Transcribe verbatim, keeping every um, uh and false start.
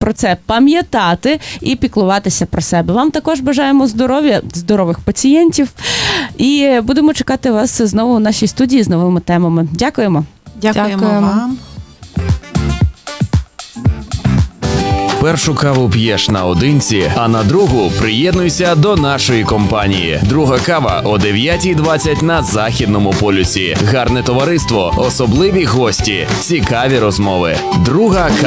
про це пам'ятати і піклуватися про себе. Вам також бажаємо здоров'я, здорових пацієнтів. І будемо чекати вас знову у нашій студії з новими темами. Дякуємо. Дякуємо, Дякуємо. вам. Першу каву п'єш наодинці, а на другу приєднуйся до нашої компанії. Друга кава о дев'ятій двадцять на Західному полюсі. Гарне товариство, особливі гості, цікаві розмови. Друга кава.